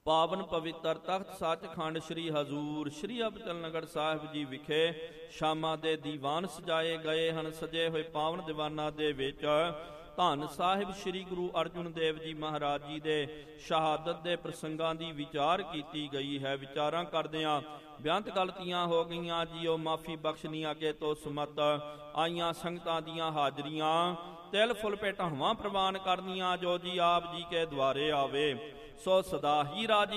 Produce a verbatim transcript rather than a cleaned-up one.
ਪਾਵਨ ਪਵਿੱਤਰ ਤਖਤ ਸੱਚਖੰਡ ਸ੍ਰੀ ਹਜ਼ੂਰ ਸ੍ਰੀ ਅਬਚਲ ਸਾਹਿਬ ਜੀ ਵਿਖੇ ਸ਼ਾਮਾਂ ਦੇ ਦੀਵਾਨ ਸਜਾਏ ਗਏ ਹਨ। ਸਜੇ ਹੋਏ ਪਾਵਨ ਦੀਵਾਨਾਂ ਦੇ ਵਿੱਚ ਧੰਨ ਸਾਹਿਬ ਸ੍ਰੀ ਗੁਰੂ ਅਰਜਨ ਦੇਵ ਜੀ ਮਹਾਰਾਜ ਜੀ ਦੇ ਸ਼ਹਾਦਤ ਦੇ ਪ੍ਰਸੰਗਾਂ ਦੀ ਵਿਚਾਰ ਕੀਤੀ ਗਈ ਹੈ। ਵਿਚਾਰਾਂ ਕਰਦਿਆਂ ਬੇਅੰਤ ਗਲਤੀਆਂ ਹੋ ਗਈਆਂ ਜੀਓ, ਮਾਫੀ ਬਖਸ਼ਣੀ ਅੱਗੇ ਤੋਂ ਸਮਤ ਆਈਆਂ ਸੰਗਤਾਂ ਦੀਆਂ ਹਾਜ਼ਰੀਆਂ ਤਿਲ ਫੁੱਲ ਭੇਟਾਵਾਂ ਪ੍ਰਵਾਨ ਕਰਨੀਆਂ। ਜੋ ਜੀ ਆਪ ਜੀ ਕੇ ਦੁਆਰੇ ਆਵੇ ਸੋ ਸਦਾ ਹੀ ਰਾਜੀ